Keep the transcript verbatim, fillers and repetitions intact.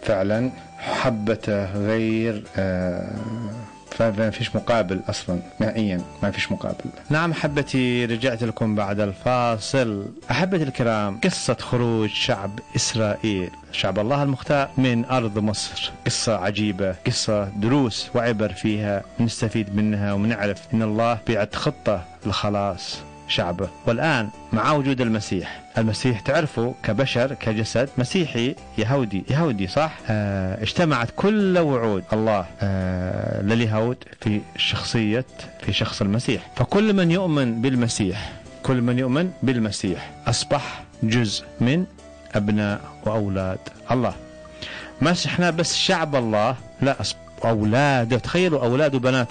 فعلا محبته غير آه فما فيش مقابل أصلا نهائيا، ما فيش مقابل. نعم أحبتي، رجعت لكم بعد الفاصل. أحبتي الكرام، قصة خروج شعب إسرائيل، شعب الله المختار، من أرض مصر، قصة عجيبة، قصة دروس وعبر فيها نستفيد منها ونعرف إن الله بيعد خطة لخلاص شعبه. والآن مع وجود المسيح، المسيح تعرفوا كبشر كجسد مسيحي يهودي يهودي صح؟ آه اجتمعت كل وعود الله آه لليهود في شخصية في شخص المسيح. فكل من يؤمن بالمسيح كل من يؤمن بالمسيح أصبح جزء من أبناء وأولاد الله. مش احنا بس شعب الله، لا، أولاده. تخيلوا أولاد وبنات